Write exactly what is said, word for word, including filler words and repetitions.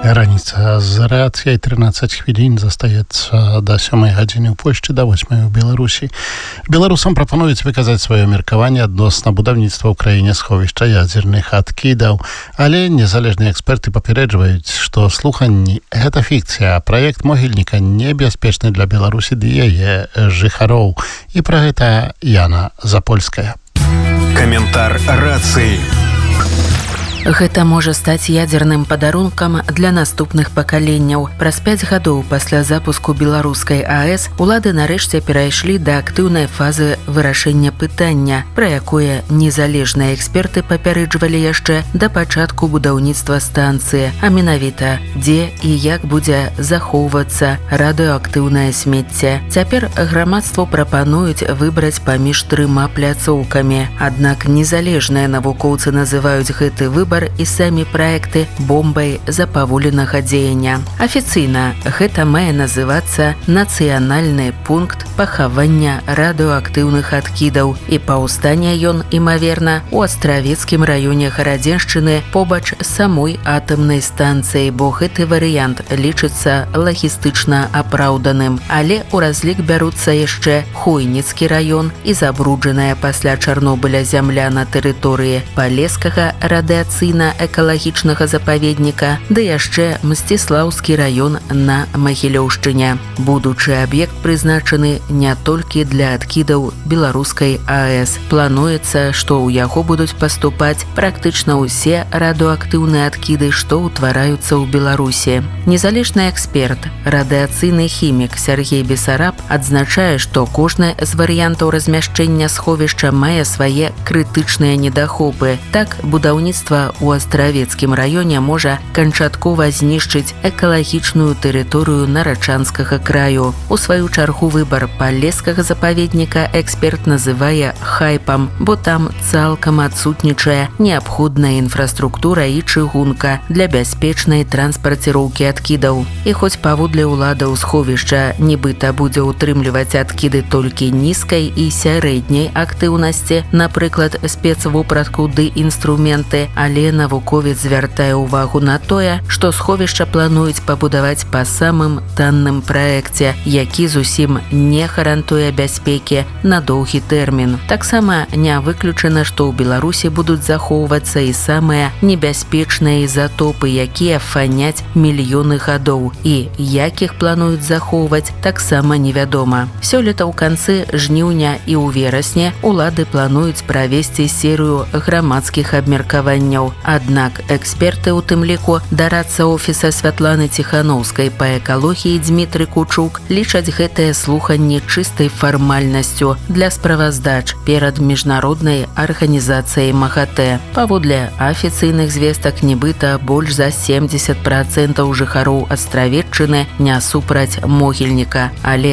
Раніца з рацыяй трынаццаць хвілін застаецца да сёмай гадзіны ў Польшчы, да восьмай у Беларусі. Беларусам прапануюць выказаць сваё меркаванне адносна будаўніцтва ў краіне сховішча ядзерных адкідаў, але незалежныя эксперты папярэджваюць, што слуханні – гэта фікцыя, а праект могільніка небяспечны для Беларусі ды яе жыхароў. І пра гэта Яна Запольская. Каментар рацыі. Гэта можа стаць ядзерным падарункам для наступных пакаленняў. Праз пяць гадоў пасля запуску беларускай АЭС улады нарэшце перайшлі да актыўнай фазы вырашэння пытання, пра якое незалежныя эксперты папярэджвалі яшчэ да пачатку будаўніцтва станцыі, а менавіта, дзе і як будзе захоўвацца радыеактыўнае смецце. Цяпер грамадству прапануюць выбраць паміж трыма пляцоўкамі. Аднак незалежныя навукоўцы называюць гэты выбар і самі праекты бомбай запаволенага дзеяння. Афіцыйна гэта мае называцца нацыянальны пункт пахавання радыеактыўных адкідаў, і паўстане ён, імаверна, у Астравецкім раёне Гарадзеншчыны побач з самой атамнай станцыяй, бо гэты варыянт лічыцца лагістычна апраўданым. Але ў разлік бяруцца яшчэ Хойніцкі раён і забруджаная пасля Чарнобыля зямля на тэрыторыі Палескага радыацыйнага экалагічнага запаведніка, ды яшчэ Мсціслаўскі раён на Магілёўшчыне. Будучы аб'ект прызначаны не толькі для адкідаў беларускай АЭС. Плануецца, што ў яго будуць паступаць практычна ўсе радыеактыўныя адкіды, што ўтвараюцца ў Беларусі. Незалежны эксперт, радыацыйны хімік Сергей Бесараб адзначае, што кожны з варыянтаў размяшчэння сховішча мае свае крытычныя недахопы. Так, будаўніцтва у Астравецкім раёне можа канчаткова знішчыць экалагічную тэрыторыю Нарачанскага краю. У сваю чаргу выбар Палескага запаведніка эксперт называе хайпам, бо там цалкам адсутнічае неабходная інфраструктура і чыгунка для бяспечнай транспарціроўкі адкідаў. І хоць паводле ўладаў сховішча нібыта будзе ўтрымліваць адкіды толькі нізкай і сярэдняй актыўнасці, напрыклад, спецвопратку ды інструменты, але навуковец звяртае ўвагу на тое, што сховішча плануюць пабудаваць па самым танным праекце, які зусім не гарантуе бяспекі на доўгі тэрмін. Таксама не выключана, што ў Беларусі будуць захоўвацца і самыя небяспечныя ізатопы, якія фаняць мільёны гадоў, і як іх плануюць захоўваць, таксама невядома. Сёлета ў канцы жніўня і ў верасні улады плануюць правесці серыю грамадскіх абмеркаванняў. Аднак эксперты, у тым ліку дарадца офіса Святланы Ціхановскай па экалогіі Дзмітрый Кучук, лічаць гэтыя слуханні чыстай фармальнасцю для справаздач перад міжнароднай арганізацыяй МАГАТЭ. Паводле афіцыйных звестак, нібыта больш за семдзесят працэнтаў жыхароў Астравеччыны не супраць могільніка, але